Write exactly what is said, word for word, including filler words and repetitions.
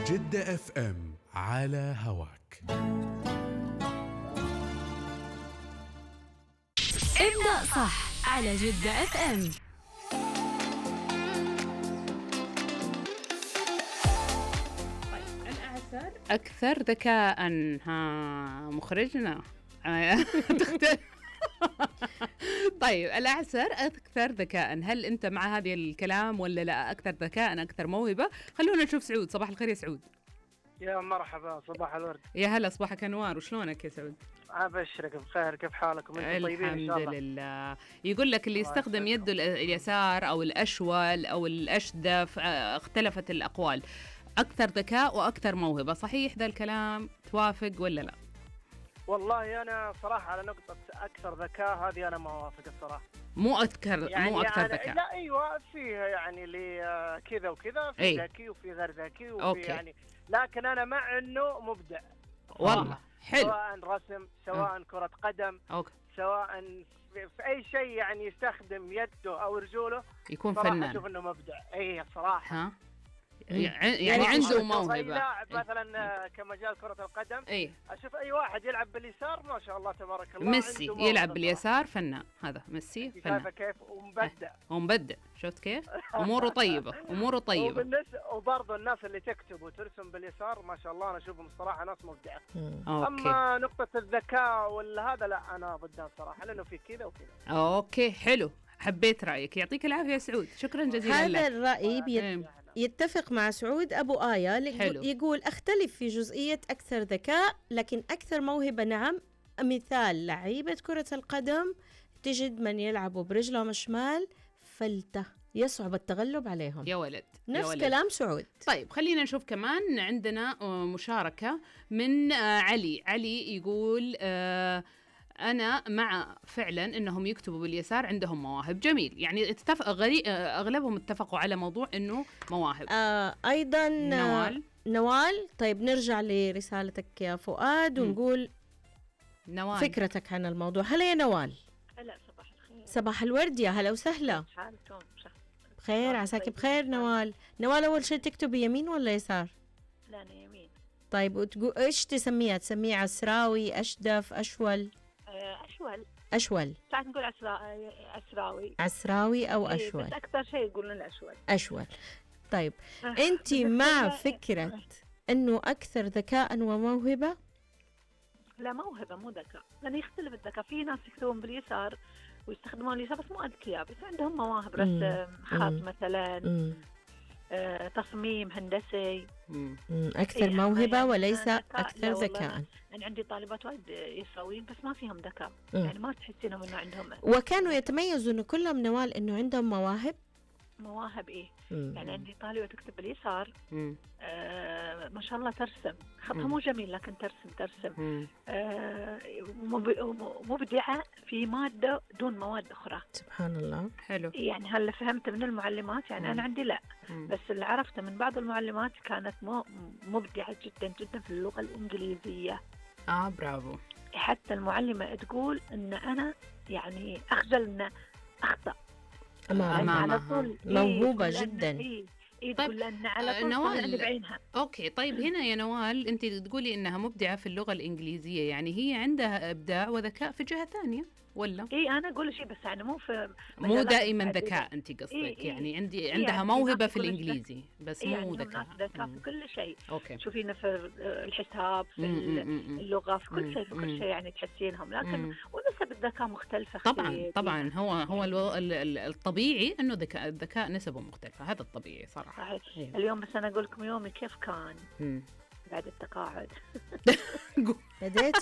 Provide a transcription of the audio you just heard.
جدة اف ام على هواك. ابدأ صح على جدة اف ام. طيب الأعسر أكثر ذكاء. ها مخرجنا تختار. طيب الأعسر أكثر ذكاء، هل أنت مع هذه الكلام ولا لا؟ أكثر ذكاء أكثر موهبة. خلونا نشوف سعود. صباح الخير يا سعود. يا مرحبا، صباح الورد. يا هلا، صباحك أنوار. وشلونك يا سعود؟ أبشرك بخير، كيف حالكم؟ أنتم طيبين إن شاء الله؟ الحمد لله. يقول لك اللي يستخدم يده اليسار أو الأشول أو الأشدف، اختلفت الأقوال. أكثر ذكاء وأكثر موهبة، صحيح ذا الكلام؟ توافق ولا لا؟ والله أنا صراحة على نقطة أكثر ذكاء هذه أنا ما أوافق الصراحة. مو أذكر يعني مو أكثر يعني ذكاء. لا أيوة فيها يعني اللي كذا وكذا، في أي. ذكي وفي غير ذكي وفي أوكي. يعني، لكن أنا مع إنه مبدع. والله حلو. سواء رسم، سواء أه. كرة قدم، أوكي. سواء في, في أي شيء يعني يستخدم يده أو رجوله يكون صراحة فنان. أشوف إنه مبدع. أي صراحة. ها يعني عنده موهبة. أي لاعب مثلا كمجال كرة القدم، اي أشوف أي واحد يلعب باليسار ما شاء الله تبارك الله. ميسي يلعب باليسار فنان، هذا ميسي فنان. شايفه كيف ومبدع ومبدع. شفت كيف أموره طيبة، أموره طيبة. وبالنسبة وبرضه الناس اللي تكتب وترسم باليسار ما شاء الله أنا أشوفهم الصراحة ناس مبدعة. أوكي. أما نقطة الذكاء ولا هذا لا، أنا ضدها الصراحة، لأنه في كذا وكذا. أوكي حلو، حبيت رأيك. يعطيك العافية يا سعود، شكرا جزيلا لك. هذا الرأي بيت... إيه. يتفق مع سعود أبو آية اللي حلو. يقول أختلف في جزئية أكثر ذكاء لكن أكثر موهبة. نعم، مثال لعيبة كرة القدم تجد من يلعب برجلهم الشمال فلتة يصعب التغلب عليهم. يا ولد نفس يا ولد. كلام سعود. طيب خلينا نشوف كمان. عندنا مشاركة من علي. علي يقول آه أنا مع فعلا أنهم يكتبوا باليسار، عندهم مواهب. جميل، يعني اتفق غري... أغلبهم اتفقوا على موضوع أنه مواهب. آه أيضا نوال. نوال. طيب نرجع لرسالتك يا فؤاد ونقول نوال فكرتك عن الموضوع. هلا يا نوال. هلا، صباح الخير. صباح الورد، يا هلا وسهلا. حالكم؟ بخير، عساك بخير. نوال نوال أول شيء تكتبي يمين ولا يسار؟ لا أنا يمين. طيب وتقول إيش تسميها؟ تسميه عسراوي، أشدف، أشول؟ أشول. أشول. ساعات نقول عسرا... عسراوي. عسراوي أو إيه، أشول؟ بس أكثر شيء يقولون الأشول. أشول. طيب آه، أنت مع فكرة أنه أكثر ذكاء وموهبة؟ لا، موهبة مو ذكاء، لأن يختلف الذكاء. في ناس يكتبون باليسار ويستخدمون اليسار بس مو أذكياء، بس عندهم مواهب، رسم، خط مثلا، آه، تصميم هندسي. مم. أكثر إيه، موهبة يعني وليس ذكاء. أكثر لا والله، ذكاء. أنا عندي طالبات وايد يساويين بس ما فيهم ذكاء، مم. يعني ما تحسينهم إنه عندهم وكانوا يتميزوا إنه كلهم نوال إنه عندهم مواهب. مواهب. إيه مم. يعني عندي طالبة تكتب باليسار، مم. آه ما شاء الله ترسم، خطها مم. مو جميل لكن ترسم ترسم مم. آه مب- مبدعة في مادة دون مواد أخرى. سبحان الله. حلو. يعني هلا فهمت من المعلمات، يعني مم. أنا عندي لا، مم. بس اللي عرفته من بعض المعلمات كانت مو مبدعة جدا جدا في اللغة الإنجليزية. آه برافو. حتى المعلمة تقول إن أنا يعني أخجل إن أخطأ أمامها. على طول. موهوبة إيه جدا. إيه إيه طيب، تقول لأن على طول نوال. طلعني بعينها. أوكي طيب هنا يا نوال أنت تقولي إنها مبدعة في اللغة الإنجليزية، يعني هي عندها إبداع وذكاء في جهة ثانية ولا؟ إيه أنا أقول شيء بس يعني مو في مو مجالات دائما متعددة. ذكاء أنت قصدك. إيه إيه يعني عندي إيه عندها يعني موهبة ناس في كل الإنجليزي بس إيه مو يعني ذكاء. ناس ذكاء مم. في كل شيء. أوكي. شوفينا في الحساب، في مم، مم، مم. اللغة، في كل مم، شيء في مم. كل شيء يعني تحسينهم، لكن مم. ونسب الذكاء مختلفة. طبعا كثير. طبعا هو هو الو- ال- ال- الطبيعي انه ذكاء الذكاء نسبه مختلفه، هذا الطبيعي صراحه. صحيح. إيه. اليوم بس أنا أقول لكم يومي كيف كان مم. بعد التقاعد. بديت